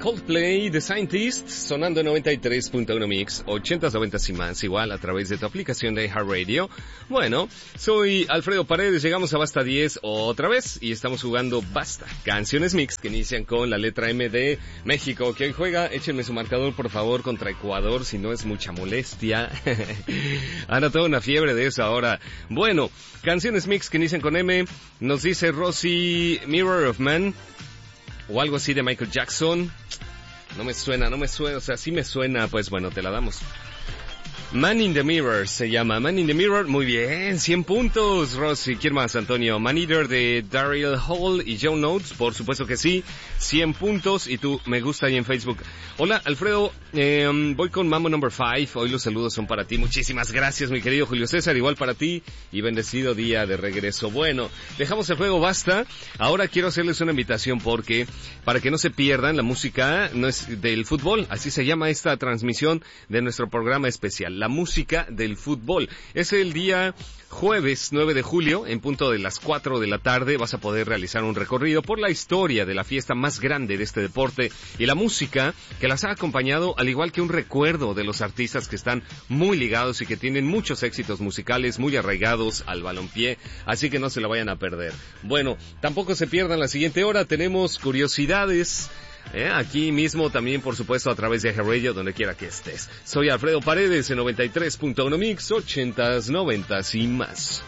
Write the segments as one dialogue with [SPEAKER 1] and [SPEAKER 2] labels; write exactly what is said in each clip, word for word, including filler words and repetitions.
[SPEAKER 1] Coldplay, The Scientist, sonando en noventa y tres punto uno Mix, ochentas, noventas y más, igual a través de tu aplicación de iHeartRadio. Bueno, soy Alfredo Paredes, llegamos a Basta diez otra vez y estamos jugando Basta, canciones mix que inician con la letra M de México, que hoy juega. Échenme su marcador por favor contra Ecuador, si no es mucha molestia. Anda toda una fiebre de eso ahora. Bueno, canciones mix que inician con M, nos dice Rosy, Mirror of Man, o algo así de Michael Jackson. No me suena, no me suena, o sea, sí me suena, pues bueno, te la damos. Man in the Mirror se llama, Man in the Mirror, muy bien, cien puntos, Rosy. ¿Quién más, Antonio? Man Eater de Daryl Hall y Joe Notes, por supuesto que sí, cien puntos, y tú, me gusta ahí en Facebook. Hola, Alfredo, eh, voy con Mambo Number five, hoy los saludos son para ti, muchísimas gracias, mi querido Julio César, igual para ti, y bendecido día de regreso. Bueno, dejamos el juego, basta, ahora quiero hacerles una invitación porque, para que no se pierdan, la música no es del fútbol, así se llama esta transmisión de nuestro programa especial, la música del fútbol. Es el día jueves nueve de julio, en punto de las cuatro de la tarde, vas a poder realizar un recorrido por la historia de la fiesta más grande de este deporte y la música que las ha acompañado, al igual que un recuerdo de los artistas que están muy ligados y que tienen muchos éxitos musicales muy arraigados al balompié, así que no se la vayan a perder. Bueno, tampoco se pierdan la siguiente hora, tenemos curiosidades, Eh, aquí mismo también, por supuesto, a través de iHeartRadio, donde quiera que estés. Soy Alfredo Paredes en noventa y tres punto uno Mix, ochentas, noventas y más.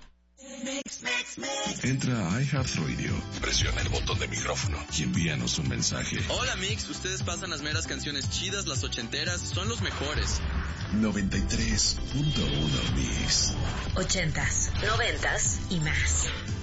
[SPEAKER 2] Entra a iHeartRadio, presiona el botón de micrófono y envíanos un mensaje.
[SPEAKER 3] Hola Mix, ustedes pasan las meras canciones chidas, las ochenteras, son los mejores.
[SPEAKER 2] noventa y tres punto uno Mix.
[SPEAKER 4] Ochentas, noventas y más.